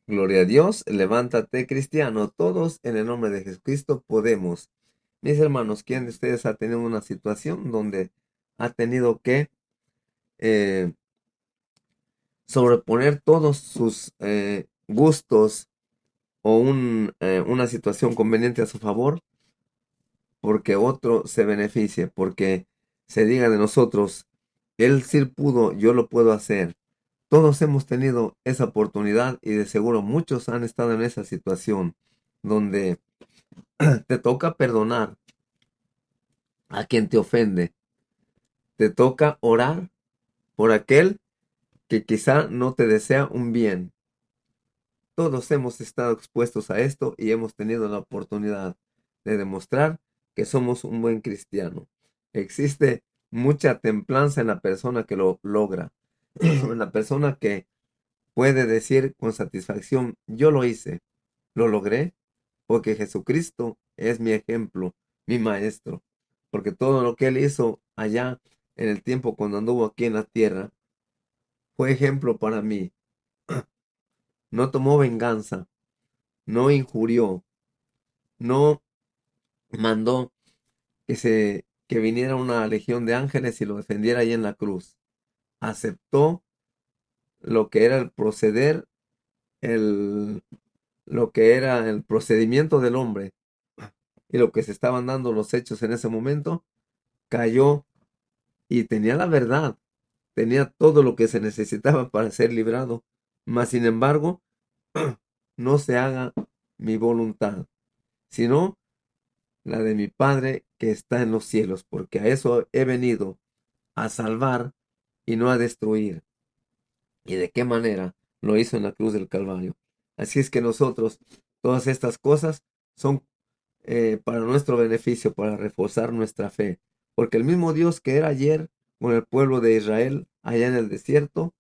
Gloria a Dios, levántate cristiano, todos en el nombre de Jesucristo podemos. Mis hermanos, ¿quién de ustedes ha tenido una situación donde ha tenido que eh, sobreponer todos sus gustos o una situación conveniente a su favor porque otro se beneficie, porque se diga de nosotros, él sí pudo, yo lo puedo hacer? Todos hemos tenido esa oportunidad y de seguro muchos han estado en esa situación donde te toca perdonar a quien te ofende. Te toca orar por aquel que quizá no te desea un bien. Todos hemos estado expuestos a esto y hemos tenido la oportunidad de demostrar que somos un buen cristiano. Existe mucha templanza en la persona que lo logra, en la persona que puede decir con satisfacción, yo lo hice, lo logré, porque Jesucristo es mi ejemplo, mi maestro, porque todo lo que él hizo allá en el tiempo cuando anduvo aquí en la tierra fue ejemplo para mí. No tomó venganza, no injurió, no mandó que viniera una legión de ángeles y lo defendiera ahí en la cruz. Aceptó lo que era el proceder, el, lo que era el procedimiento del hombre y lo que se estaban dando los hechos en ese momento. Cayó y tenía la verdad, tenía todo lo que se necesitaba para ser librado. Mas, sin embargo, no se haga mi voluntad, sino la de mi Padre que está en los cielos, porque a eso he venido, a salvar y no a destruir. ¿Y de qué manera? Lo hizo en la cruz del Calvario. Así es que nosotros, todas estas cosas son para nuestro beneficio, para reforzar nuestra fe. Porque el mismo Dios que era ayer con el pueblo de Israel allá en el desierto,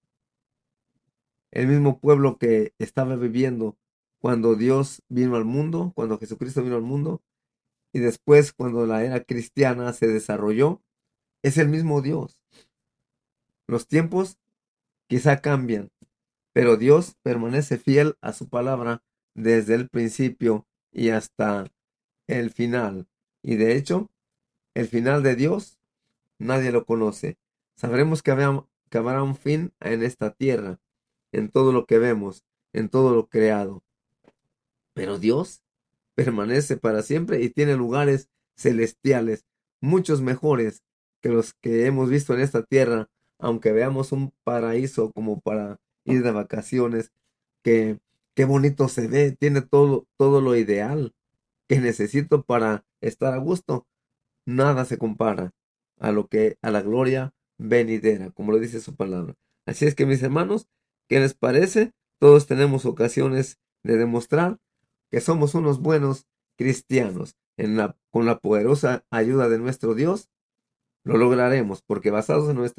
el mismo pueblo que estaba viviendo cuando Dios vino al mundo, cuando Jesucristo vino al mundo, y después cuando la era cristiana se desarrolló, es el mismo Dios. Los tiempos quizá cambian, pero Dios permanece fiel a su palabra desde el principio y hasta el final. Y de hecho, el final de Dios nadie lo conoce. Sabremos que habrá un fin en esta tierra, en todo lo que vemos, en todo lo creado. Pero Dios permanece para siempre y tiene lugares celestiales, muchos mejores que los que hemos visto en esta tierra, aunque veamos un paraíso como para ir de vacaciones, que qué bonito se ve, tiene todo lo ideal que necesito para estar a gusto. Nada se compara a la gloria venidera, como lo dice su palabra. Así es que, mis hermanos, ¿qué les parece? Todos tenemos ocasiones de demostrar que somos unos buenos cristianos. Con la poderosa ayuda de nuestro Dios, lo lograremos, porque basados en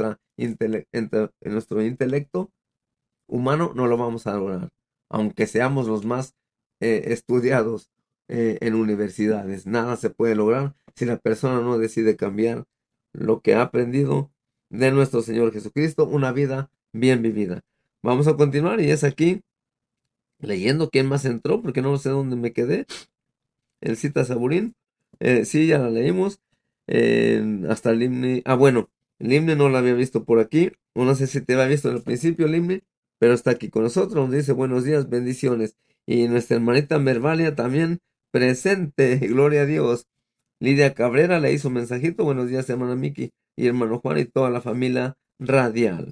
en nuestro intelecto humano no lo vamos a lograr, aunque seamos los más estudiados en universidades. Nada se puede lograr si la persona no decide cambiar lo que ha aprendido de nuestro Señor Jesucristo, una vida bien vivida. Vamos a continuar y es aquí leyendo quién más entró, porque no sé dónde me quedé. El Cita Saburín. Sí, ya la leímos. Hasta el himne. Ah, bueno, el himne no lo había visto por aquí. O no sé si te había visto al principio el himne, pero está aquí con nosotros. Nos dice buenos días, bendiciones. Y nuestra hermanita Mervalia también presente. Gloria a Dios. Lidia Cabrera le hizo un mensajito. Buenos días, hermana Miki y hermano Juan y toda la familia radial.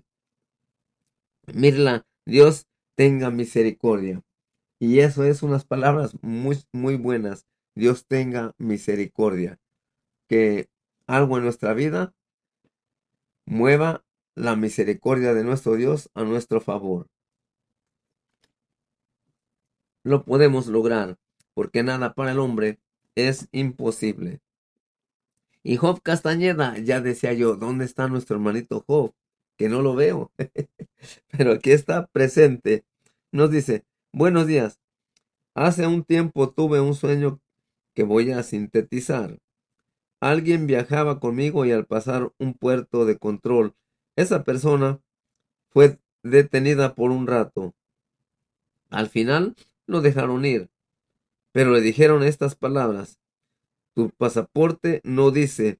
Mirla, Dios tenga misericordia. Y eso es unas palabras muy, muy buenas. Dios tenga misericordia. Que algo en nuestra vida mueva la misericordia de nuestro Dios a nuestro favor. Lo podemos lograr, porque nada para el hombre es imposible. Y Job Castañeda, ya decía yo, ¿dónde está nuestro hermanito Job? Que no lo veo, pero aquí está presente. Nos dice, buenos días. Hace un tiempo tuve un sueño que voy a sintetizar. Alguien viajaba conmigo y al pasar un puerto de control, esa persona fue detenida por un rato. Al final lo dejaron ir, pero le dijeron estas palabras: tu pasaporte no dice,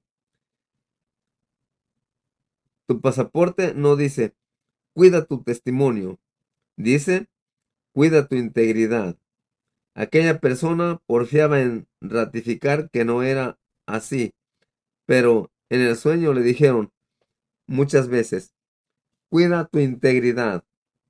tu pasaporte no dice, cuida tu testimonio, dice, cuida tu integridad. Aquella persona porfiaba en ratificar que no era así, pero en el sueño le dijeron muchas veces, cuida tu integridad.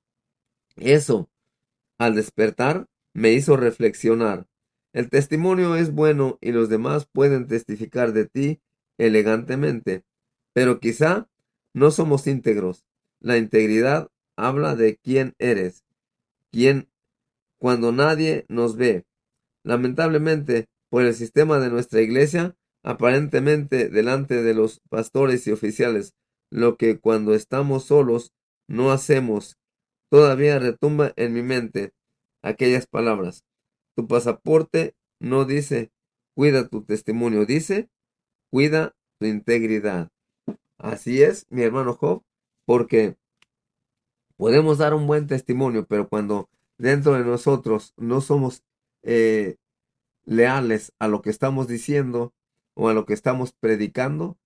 Eso, al despertar, me hizo reflexionar. El testimonio es bueno y los demás pueden testificar de ti elegantemente, pero quizá no somos íntegros. La integridad habla de quién eres, quién cuando nadie nos ve. Lamentablemente, por el sistema de nuestra iglesia, aparentemente delante de los pastores y oficiales, lo que cuando estamos solos no hacemos, todavía retumba en mi mente aquellas palabras. Tu pasaporte no dice, cuida tu testimonio, dice, cuida tu integridad. Así es, mi hermano Job, porque podemos dar un buen testimonio, pero cuando dentro de nosotros no somos eh, leales a lo que estamos diciendo o a lo que estamos predicando,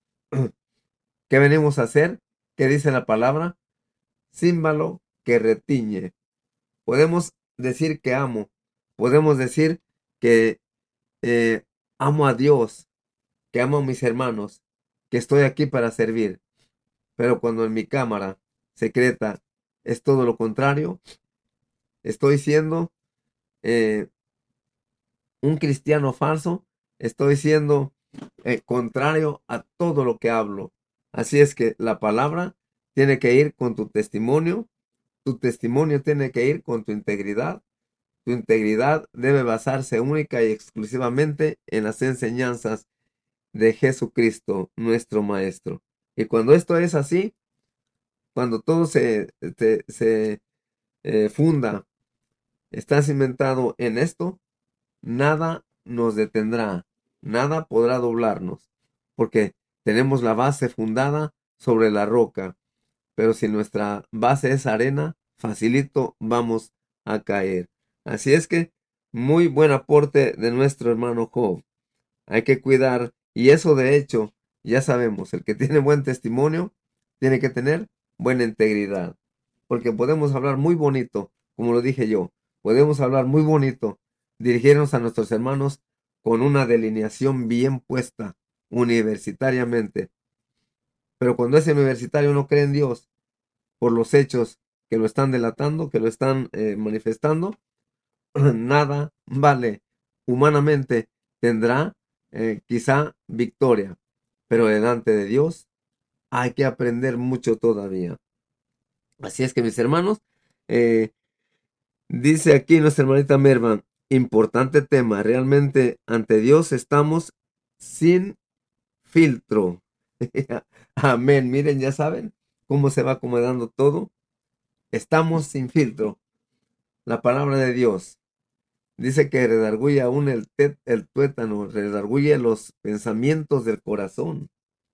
¿qué venimos a hacer? ¿Qué dice la palabra? Címbalo que retiñe. Podemos decir que amo, podemos decir que eh, amo a Dios, que amo a mis hermanos, que estoy aquí para servir, pero cuando en mi cámara secreta es todo lo contrario, estoy siendo eh, un cristiano falso, estoy siendo contrario a todo lo que hablo. Así es que la palabra tiene que ir con tu testimonio tiene que ir con tu integridad debe basarse única y exclusivamente en las enseñanzas de Jesucristo, nuestro Maestro. Y cuando esto es así, cuando todo se funda, está cimentado en esto, nada nos detendrá, nada podrá doblarnos, porque tenemos la base fundada sobre la roca, pero si nuestra base es arena, facilito vamos a caer. Así es que, muy buen aporte de nuestro hermano Job. Hay que cuidar, y eso de hecho, ya sabemos, el que tiene buen testimonio, tiene que tener buena integridad, porque podemos hablar muy bonito, como lo dije yo, podemos hablar muy bonito, dirigirnos a nuestros hermanos con una delineación bien puesta, universitariamente, pero cuando ese universitario no cree en Dios, por los hechos que lo están delatando, que lo están manifestando, nada vale. Humanamente tendrá quizá victoria, pero delante de Dios hay que aprender mucho todavía. Así es que mis hermanos, eh, dice aquí nuestra hermanita Merva, importante tema, realmente ante Dios estamos sin filtro. Amén, miren, ya saben cómo se va acomodando todo. Estamos sin filtro. La palabra de Dios dice que redarguye aún el tuétano, redarguye los pensamientos del corazón.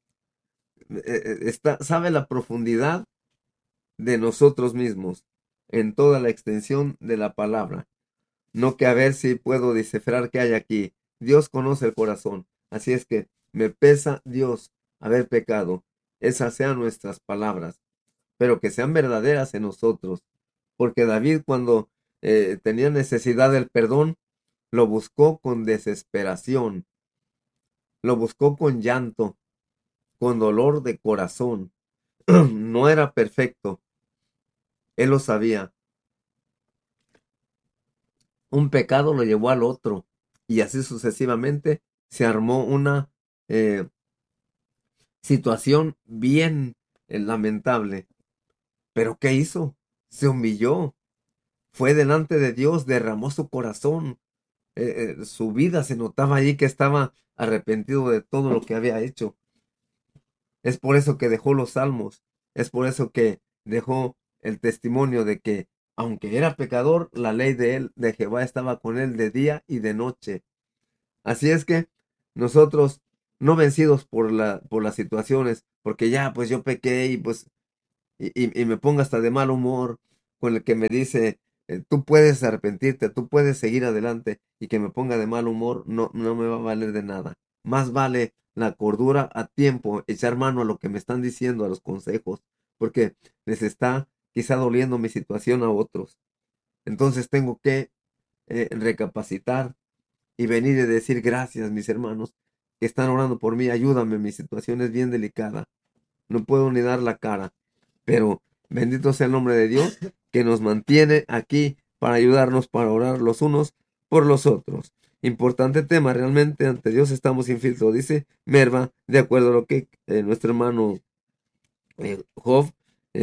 Sabe la profundidad de nosotros mismos en toda la extensión de la palabra. No que a ver si puedo descifrar qué hay aquí. Dios conoce el corazón. Así es que me pesa Dios haber pecado. Esas sean nuestras palabras, pero que sean verdaderas en nosotros. Porque David cuando tenía necesidad del perdón, lo buscó con desesperación, lo buscó con llanto, con dolor de corazón. No era perfecto, él lo sabía. Un pecado lo llevó al otro y así sucesivamente se armó una eh, situación bien lamentable. Pero ¿qué hizo? Se humilló, fue delante de Dios, derramó su corazón. Su vida se notaba allí que estaba arrepentido de todo lo que había hecho. Es por eso que dejó los salmos, es por eso que dejó el testimonio de que, aunque era pecador, la ley de él, de Jehová, estaba con él de día y de noche. Así es que nosotros, no vencidos por las situaciones, porque ya, pues yo pequé y pues, y me pongo hasta de mal humor con el que me dice, tú puedes arrepentirte, tú puedes seguir adelante y que me ponga de mal humor, no, no me va a valer de nada. Más vale la cordura a tiempo, echar mano a lo que me están diciendo, a los consejos, porque les está quizá doliendo mi situación a otros. Entonces tengo que recapacitar y venir y decir gracias, mis hermanos, que están orando por mí, ayúdame, mi situación es bien delicada. No puedo ni dar la cara, pero bendito sea el nombre de Dios que nos mantiene aquí para ayudarnos, para orar los unos por los otros. Importante tema, realmente ante Dios estamos sin filtro, dice Merva, de acuerdo a lo que nuestro hermano Job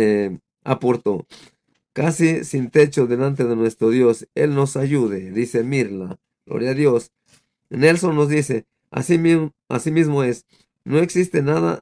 aportó. Casi sin techo delante de nuestro Dios, Él nos ayude, dice Mirla, gloria a Dios. Nelson nos dice, así mismo es, no existe nada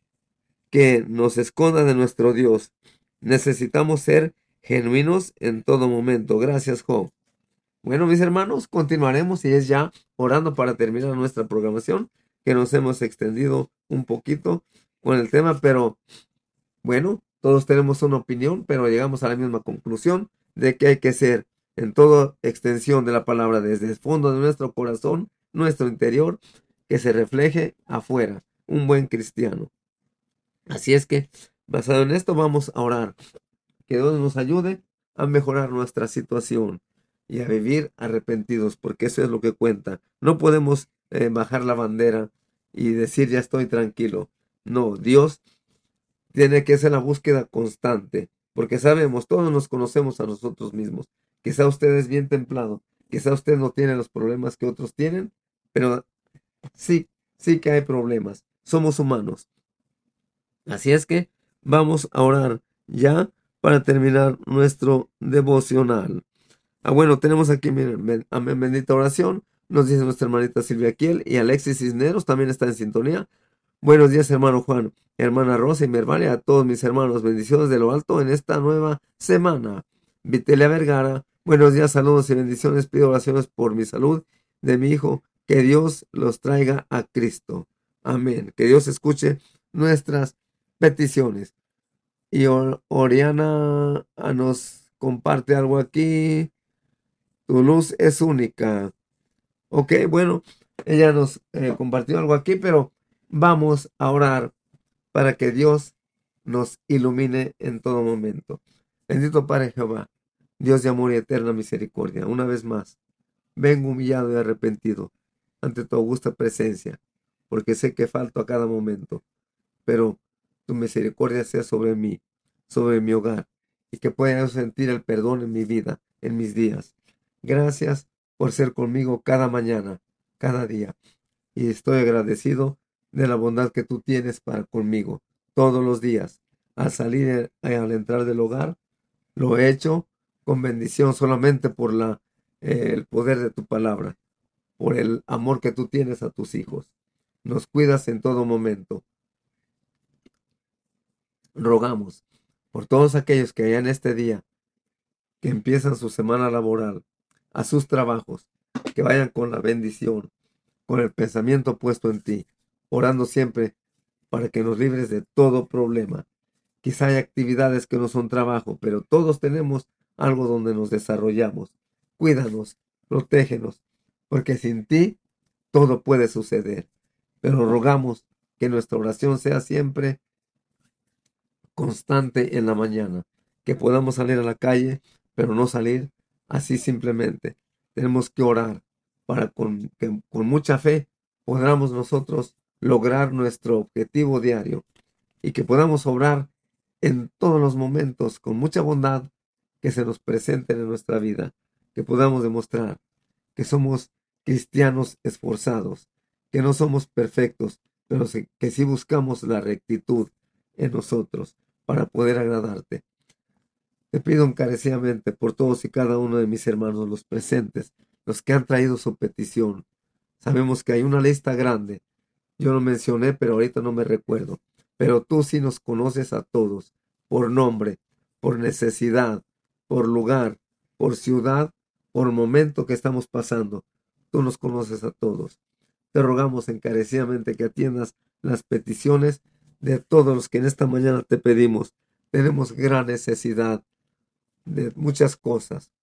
que nos esconda de nuestro Dios. Necesitamos ser genuinos en todo momento. Gracias, Job. Bueno, mis hermanos, continuaremos y es ya orando para terminar nuestra programación, que nos hemos extendido un poquito con el tema, pero bueno, todos tenemos una opinión, pero llegamos a la misma conclusión de que hay que ser en toda extensión de la palabra, desde el fondo de nuestro corazón, nuestro interior, que se refleje afuera, un buen cristiano. Así es que, basado en esto, vamos a orar. Que Dios nos ayude a mejorar nuestra situación y a vivir arrepentidos, porque eso es lo que cuenta. No podemos bajar la bandera y decir ya estoy tranquilo. No, Dios tiene que ser la búsqueda constante, porque sabemos, todos nos conocemos a nosotros mismos. Quizá usted es bien templado, quizá usted no tiene los problemas que otros tienen, pero sí, sí que hay problemas. Somos humanos. Así es que vamos a orar ya para terminar nuestro devocional. Bueno, tenemos aquí, miren, amén, bendita oración. Nos dice nuestra hermanita Silvia Kiel y Alexis Cisneros también está en sintonía. Buenos días, hermano Juan, hermana Rosa y mi hermana y a todos mis hermanos. Bendiciones de lo alto en esta nueva semana. Vitelia Vergara, buenos días, saludos y bendiciones. Pido oraciones por mi salud de mi hijo. Que Dios los traiga a Cristo. Amén. Que Dios escuche nuestras peticiones. Y Oriana nos comparte algo aquí. Tu luz es única. Ok, bueno, ella nos compartió algo aquí, pero vamos a orar para que Dios nos ilumine en todo momento. Bendito Padre Jehová, Dios de amor y eterna misericordia, una vez más, vengo humillado y arrepentido ante tu augusta presencia, porque sé que falto a cada momento, pero tu misericordia sea sobre mí, sobre mi hogar, y que pueda sentir el perdón en mi vida, en mis días. Gracias por ser conmigo cada mañana, cada día, y estoy agradecido de la bondad que tú tienes para conmigo todos los días. Al salir y al entrar del hogar, lo he hecho con bendición solamente por el poder de tu palabra, por el amor que tú tienes a tus hijos. Nos cuidas en todo momento. Rogamos por todos aquellos que hayan este día, que empiezan su semana laboral, a sus trabajos, que vayan con la bendición, con el pensamiento puesto en ti, orando siempre para que nos libres de todo problema. Quizá hay actividades que no son trabajo, pero todos tenemos algo donde nos desarrollamos. Cuídanos, protégenos, porque sin ti todo puede suceder. Pero rogamos que nuestra oración sea siempre constante en la mañana, que podamos salir a la calle, pero no salir así simplemente. Tenemos que orar para que con mucha fe podamos nosotros lograr nuestro objetivo diario y que podamos obrar en todos los momentos con mucha bondad que se nos presenten en nuestra vida, que podamos demostrar que somos cristianos esforzados, que no somos perfectos, pero que sí buscamos la rectitud en nosotros para poder agradarte. Te pido encarecidamente por todos y cada uno de mis hermanos, los presentes, los que han traído su petición. Sabemos que hay una lista grande. Yo lo mencioné, pero ahorita no me recuerdo. Pero tú sí nos conoces a todos, por nombre, por necesidad, por lugar, por ciudad, por momento que estamos pasando. Tú nos conoces a todos. Te rogamos encarecidamente que atiendas las peticiones de todos los que en esta mañana te pedimos. Tenemos gran necesidad de muchas cosas.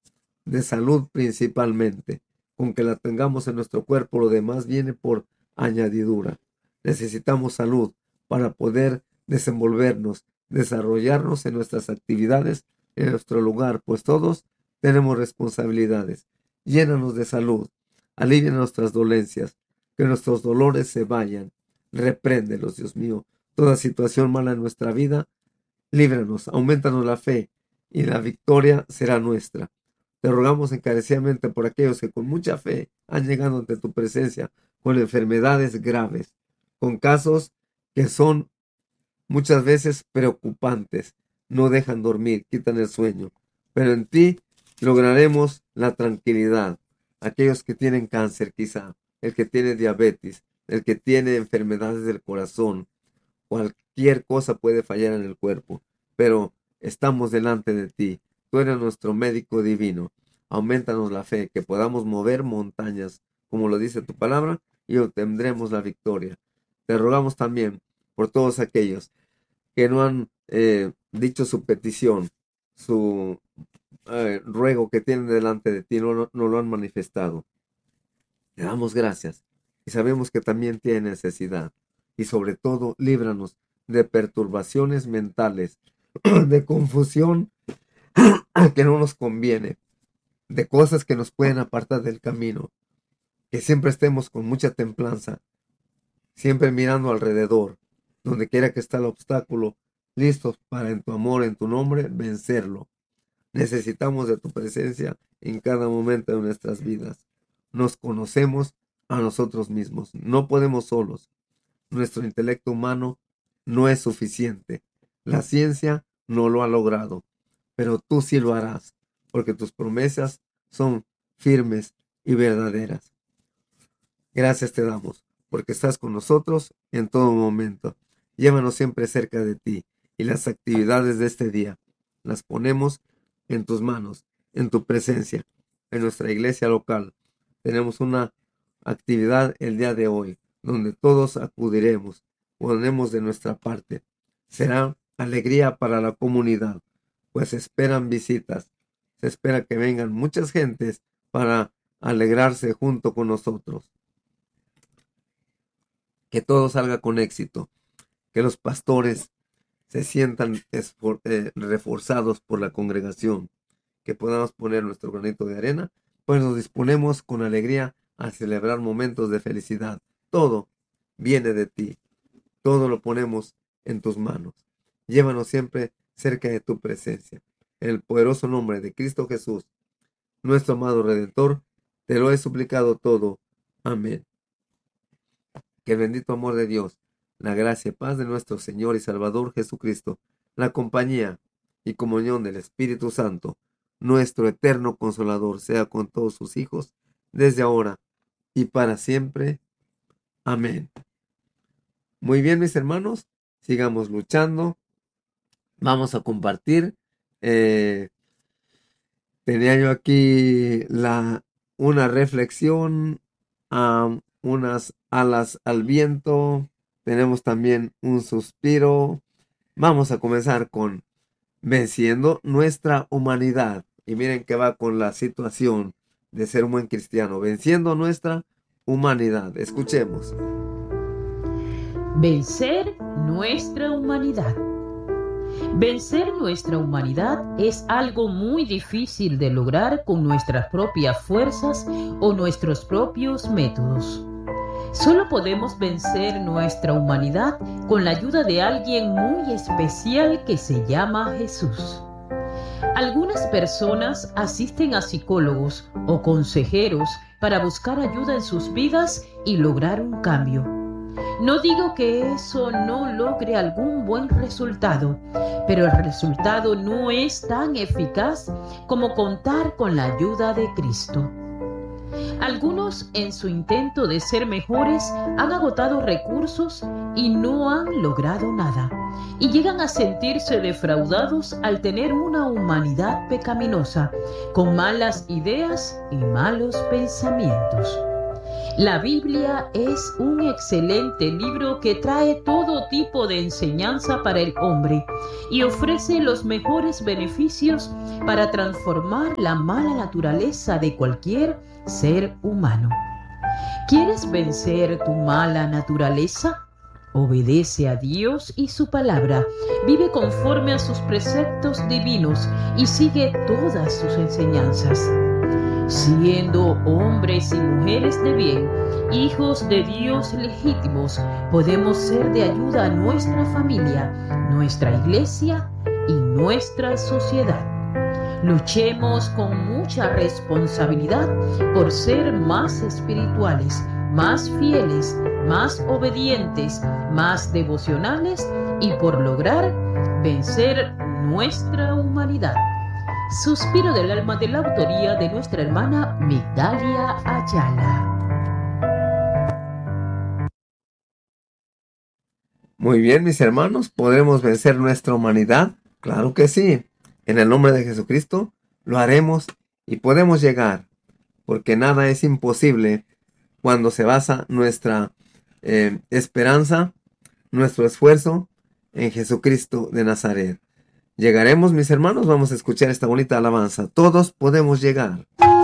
de salud principalmente. Con que la tengamos en nuestro cuerpo, lo demás viene por añadidura. Necesitamos salud para poder desenvolvernos, desarrollarnos en nuestras actividades, en nuestro lugar, pues todos tenemos responsabilidades. Llénanos de salud, alivia nuestras dolencias, que nuestros dolores se vayan. Repréndelos, Dios mío. Toda situación mala en nuestra vida, líbranos, aumentanos la fe y la victoria será nuestra. Te rogamos encarecidamente por aquellos que con mucha fe han llegado ante tu presencia con enfermedades graves, con casos que son muchas veces preocupantes, no dejan dormir, quitan el sueño, pero en ti lograremos la tranquilidad. Aquellos que tienen cáncer quizá, el que tiene diabetes, el que tiene enfermedades del corazón, cualquier cosa puede fallar en el cuerpo, pero estamos delante de ti. Tú eres nuestro médico divino. Aumentanos la fe, que podamos mover montañas, como lo dice tu palabra, y obtendremos la victoria. Te rogamos también por todos aquellos que no han dicho su petición, su ruego que tienen delante de ti, no lo han manifestado. Te damos gracias y sabemos que también tiene necesidad. Y sobre todo, líbranos de perturbaciones mentales, de confusión que no nos conviene, de cosas que nos pueden apartar del camino. Que siempre estemos con mucha templanza, siempre mirando alrededor, donde quiera que está el obstáculo, listos para en tu amor, en tu nombre, vencerlo. Necesitamos de tu presencia en cada momento de nuestras vidas. Nos conocemos a nosotros mismos. No podemos solos. Nuestro intelecto humano no es suficiente. La ciencia no lo ha logrado, pero tú sí lo harás, porque tus promesas son firmes y verdaderas. Gracias te damos, porque estás con nosotros en todo momento. Llévanos siempre cerca de ti, y las actividades de este día las ponemos en tus manos, en tu presencia. En nuestra iglesia local tenemos una actividad el día de hoy, donde todos acudiremos, ponemos de nuestra parte. Será alegría para la comunidad, pues se esperan visitas, se espera que vengan muchas gentes para alegrarse junto con nosotros. Que todo salga con éxito, que los pastores se sientan reforzados por la congregación, que podamos poner nuestro granito de arena, pues nos disponemos con alegría a celebrar momentos de felicidad. Todo viene de ti, todo lo ponemos en tus manos. Llévanos siempre cerca de tu presencia. En el poderoso nombre de Cristo Jesús, nuestro amado Redentor, te lo he suplicado todo. Amén. Que el bendito amor de Dios, la gracia y paz de nuestro Señor y Salvador Jesucristo, la compañía y comunión del Espíritu Santo, nuestro eterno Consolador, sea con todos sus hijos, desde ahora y para siempre. Amén. Muy bien, mis hermanos, sigamos luchando. Vamos a compartir. Tenía yo aquí una reflexión, unas alas al viento. Tenemos también un suspiro. Vamos a comenzar con venciendo nuestra humanidad. Y miren que va con la situación de ser un buen cristiano. Venciendo nuestra humanidad. Escuchemos. Vencer nuestra humanidad. Vencer nuestra humanidad es algo muy difícil de lograr con nuestras propias fuerzas o nuestros propios métodos. Solo podemos vencer nuestra humanidad con la ayuda de alguien muy especial que se llama Jesús. Algunas personas asisten a psicólogos o consejeros para buscar ayuda en sus vidas y lograr un cambio. No digo que eso no logre algún buen resultado, pero el resultado no es tan eficaz como contar con la ayuda de Cristo. Algunos, en su intento de ser mejores, han agotado recursos y no han logrado nada, y llegan a sentirse defraudados al tener una humanidad pecaminosa, con malas ideas y malos pensamientos. La Biblia es un excelente libro que trae todo tipo de enseñanza para el hombre y ofrece los mejores beneficios para transformar la mala naturaleza de cualquier ser humano. ¿Quieres vencer tu mala naturaleza? Obedece a Dios y su palabra, vive conforme a sus preceptos divinos y sigue todas sus enseñanzas. Siendo hombres y mujeres de bien, hijos de Dios legítimos, podemos ser de ayuda a nuestra familia, nuestra iglesia y nuestra sociedad. Luchemos con mucha responsabilidad por ser más espirituales, más fieles, más obedientes, más devocionales y por lograr vencer nuestra humanidad. Suspiro del alma, de la autoría de nuestra hermana Migdalia Ayala. Muy bien, mis hermanos, ¿podremos vencer nuestra humanidad? Claro que sí. En el nombre de Jesucristo lo haremos y podemos llegar, porque nada es imposible cuando se basa nuestra esperanza, nuestro esfuerzo en Jesucristo de Nazaret. Llegaremos, mis hermanos, vamos a escuchar esta bonita alabanza. Todos podemos llegar.